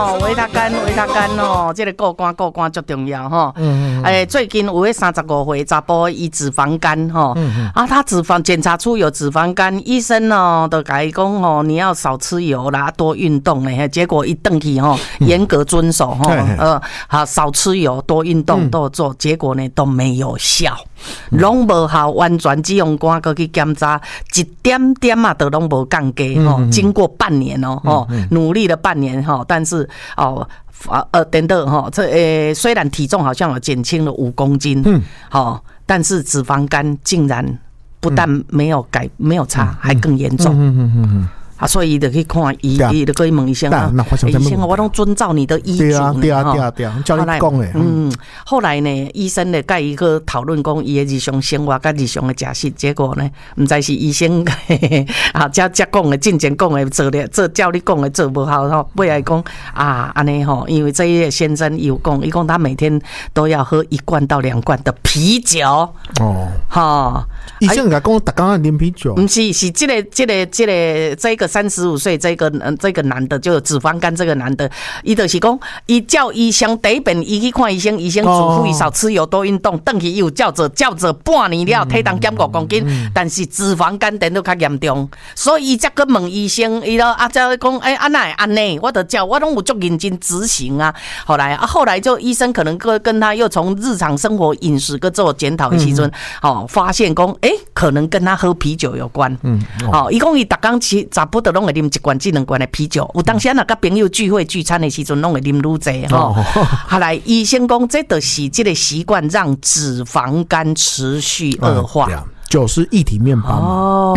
维他干哦，这个过关最重要哈。最近有个35岁查甫伊脂肪肝哈，他脂肪检查出有脂肪肝，医生哦都甲伊讲哦，你要少吃油啦，多运动嘞。结果一回去哈，严格遵守哈，少吃油，多运动都做，结果呢都没有效，拢无效，完全只用肝过去检查，一点点啊都拢无降低哈。经过半年哦，努力了半年哈，但是等等哈，虽然体重好像有减轻了5公斤，但是脂肪肝竟然不但没有差，还更严重。所以就去看医，就可以问医生啊。医生啊，我都遵照你的医嘱呢。对啊， 照你讲的。 后来呢，医生呢，甲伊去讨论讲伊的日常生活甲日常的食食，结果呢，唔知是医生才讲的，进前讲的做照你讲的做不好吼，尾来讲安尼吼，因为这一先生有讲，伊讲他每天都要喝1罐到2罐的啤酒。 医生甲讲，逐工要啉啤酒。 不是，是这个35岁这个男的，就有脂肪肝这个男的，伊就是讲，伊叫医生第一遍伊去看医生，医生嘱咐伊少吃油多运动，回去又照做半年了，体重减5公斤，但是脂肪肝等都较严重，所以伊才去问医生，伊才讲安那安内，我都叫我拢有足认真执行啊。后来就医生可能跟他又从日常生活饮食个做检讨的时阵，发现讲可能跟他喝啤酒有关。伊讲伊逐工差不多拢会啉1罐至2罐的啤酒，有当时若甲朋友聚会聚餐的时阵，拢会啉愈济吼。后来医生讲，这就是这个习惯让脂肪肝持续恶化。 酒是液体面包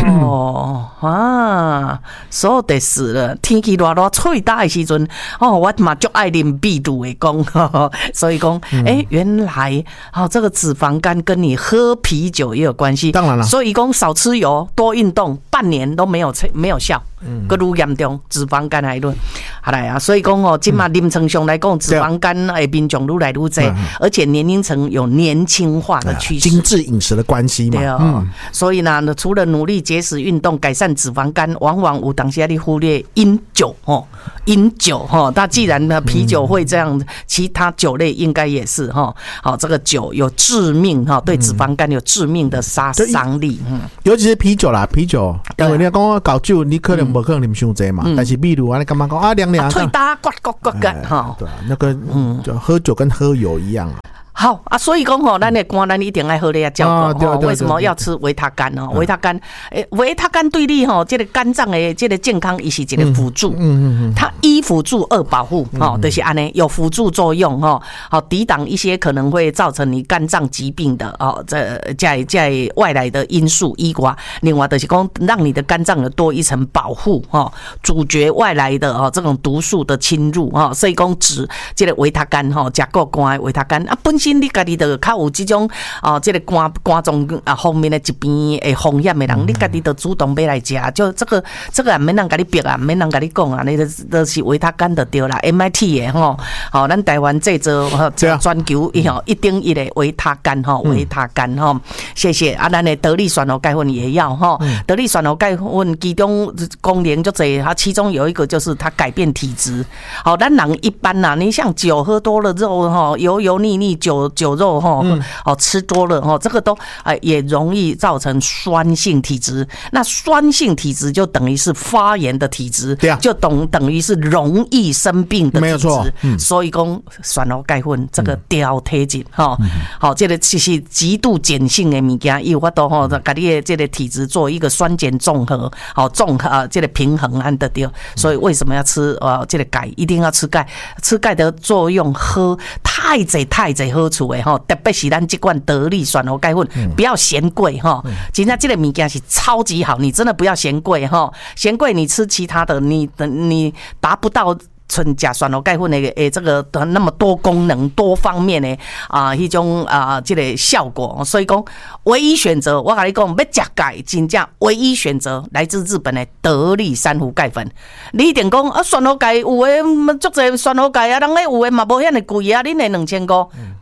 そうです了。天气热吹大的时阵，我嘛就爱啉秘鲁的讲，所以讲，原来这个脂肪肝跟你喝啤酒也有关系。 当然了， 所以讲少吃油，多运动，半年都没有效。更愈严重，脂肪肝还论，好来啊！所以讲今嘛临床上来讲，脂肪肝的民众愈来愈多，而且年龄层有年轻化的趋势， 精致饮食的关系嘛。 对所以呢，除了努力节食运动改善脂肪肝，往往有当时你忽略饮酒那既然呢啤酒会这样，其他酒类应该也是这个酒有致命对脂肪肝有致命的杀伤力。 尤其是啤酒，因为你讲搞酒，你可能。不可能啉伤济嘛，但是比如你干嘛讲凉吹打呱对那个就喝酒跟喝油一样啊。 好所以讲咱的肝咱一定要好咧照顾为什么要吃维他肝维他肝对你这个肝脏的这个健康也是一个辅助，它一辅助二保护就是安尼有辅助作用抵挡一些可能会造成你肝脏疾病的在外来的因素以外，另外就是讲让你的肝脏有多一层保护阻绝外来的这种毒素的侵入所以讲指这个维他肝吃够肝的维他肝本身你家己就较有这种这个肝脏方面的疾病的风险的人，你家己就主动要来吃，就这个也免人跟你逼免人跟你讲你就是维他肝就对啦。MIT 的咱台湾这做专求1.1的维他肝维他肝谢谢咱的得力酸核钙粉也要得力酸核钙粉其中功能就多，它其中有一个就是它改变体质。咱人一般你像酒喝多了肉油腻酒肉吃多了这个都也容易造成酸性体质。那酸性体质就等于是发炎的体质，就等于是容易生病的体质。没有错，所以讲酸核钙粉这个调体质这个其实极度碱性的物件，有法度把你的这个体质做一个酸碱综合这个平衡的对。所以为什么要吃这个钙？一定要吃钙，吃钙的作用喝太济好处的特别是咱这罐得力酸核钙粉，不要嫌贵真的这个物件是超级好，你真的不要嫌贵嫌贵你吃其他的你达不到纯吃酸核钙粉的这个那么多功能多方面的那种这个效果。所以讲唯一选择，我跟你讲要吃钙真正唯一选择来自日本的得力珊瑚钙粉。你一定讲酸核钙有的足侪酸核钙人有的嘛无遐尼贵恁的2500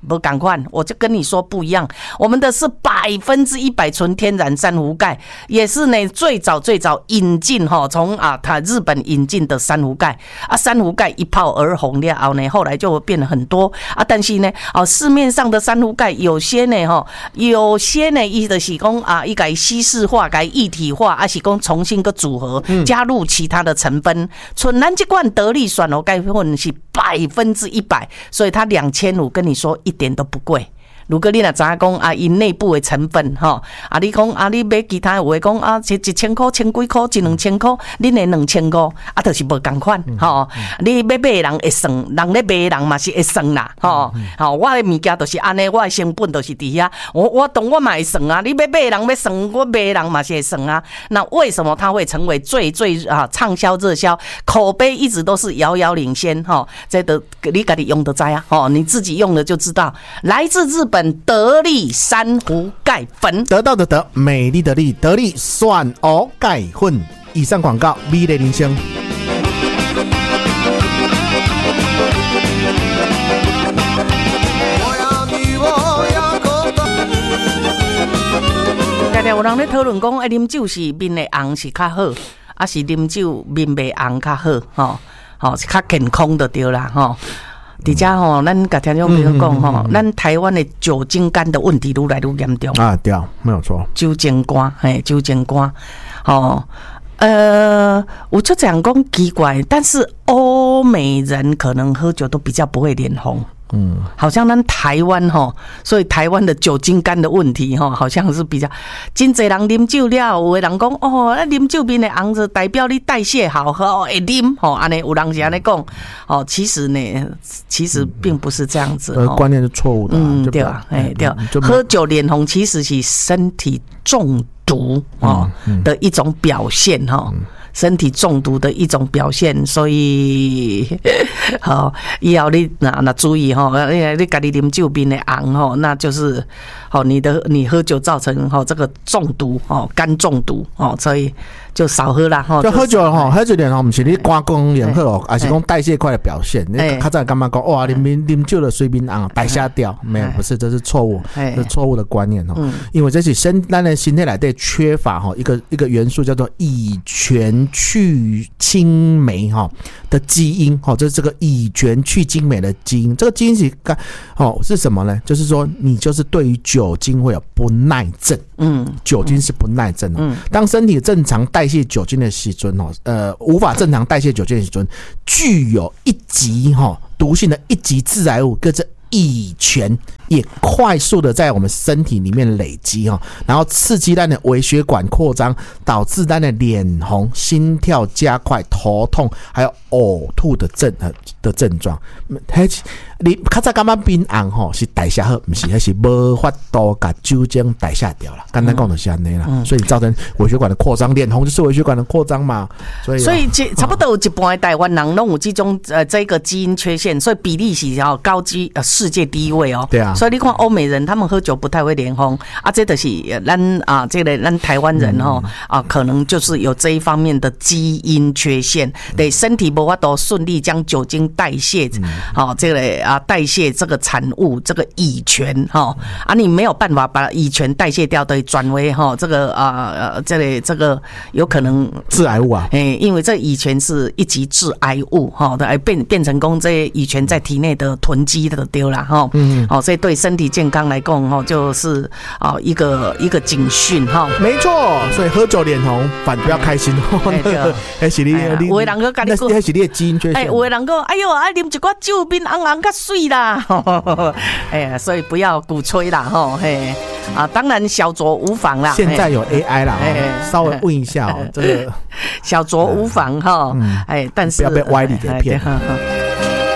不赶快，我就跟你说不一样，我们的是100%纯天然珊瑚钙，也是呢最早引进从它日本引进的珊瑚钙啊，珊瑚钙一炮而红了后呢，后来就变了很多啊，但是呢市面上的珊瑚钙有些呢伊就是讲伊改稀释化、改一体化，还是讲重新个组合，加入其他的成分，纯咱这罐得力选猴钙粉是100%，所以它2500，跟你说一点都不贵。如果你若知影讲因内部的成分你讲你买其他有的讲1000块、千几块、1-2000块，恁的2500就是无同款你要买的人会算，人咧买的人嘛是会算啦我的物件就是安尼，我的成本就是伫遐，我懂我嘛会算啊，你要买的人要算，我买的人嘛是会算啊。那为什么它会成为最畅销热销，口碑一直都是遥遥领先这都你自己用得知你自己用了就知道，来自日本得力珊瑚钙粉， 得到的得，美丽的丽，得力选猴钙粉。以上广告，美丽人生。 有人咧讨论讲，啉酒是面的红是较好，还是啉酒面袂红较好？是较健康就对啦伫遮咱甲听众朋友讲咱台湾的酒精肝的问题愈来愈严重啊，对，没有错。 酒精肝，酒精肝，我就这样讲奇怪，但是欧美人可能喝酒都比较不会脸红。好像咱台湾所以台湾的酒精肝的问题好像是比较，真侪人啉酒了，有的人讲啉酒面的红就代表你代谢好，会啉安尼有人是安尼讲其实并不是这样子观念是错误的对吧？对，喝酒脸红其实是身体中毒的一种表现身体中毒的一种表现，所以以后你那注意你家己啉酒面的红那就是你喝酒造成这个中毒肝中毒所以就少喝啦就喝酒喝酒脸不是你肝功能好还是讲代谢快的表现。你较早感觉讲哇啉酒了水面红代谢掉，没有，不是，这是错误，这是错误的观念因为这是咱的身体内底缺乏一个元素叫做乙醛去青酶的基因这是这个乙醛去青酶的基因。这个基因是什么呢？就是说你就是对于酒精会有不耐症。酒精是不耐症当身体正常代谢酒精的时阵无法正常代谢酒精的时阵，具有一级毒性的一级致癌物跟着乙醛也快速的在我们身体里面累积然后刺激咱的微血管扩张，导致咱的脸红、心跳加快、头痛，还有呕吐的症状。你较早感觉面红是代谢好，不是，那是无法度把酒精代谢掉了。简单讲就是这样啦，所以造成微血管的扩张，脸红就是微血管的扩张嘛。所以差不多有一半的台湾人都有这种这个基因缺陷，所以比例是高居世界第一位对啊。 所以你看欧美人他们喝酒不太会脸红这就是咱台湾人可能就是有这一方面的基因缺陷，对身体无法度顺利将酒精代谢这个代谢这个产物这个乙醛你没有办法把乙醛代谢掉，对，转为这个这个有可能致癌物因为这乙醛是一级致癌物变成功这乙醛在体内的囤积的丢啦所以对身体健康来讲就是一个警讯没错。所以喝酒脸红反不要开心那是你有的人就跟你说那是你的基因缺陷有的人说哎呦啉一罐酒面红红较水啦所以不要鼓吹啦当然小酌无妨啦， 现在有 AI 啦稍微问一下这个小酌无妨但是不要被歪理给骗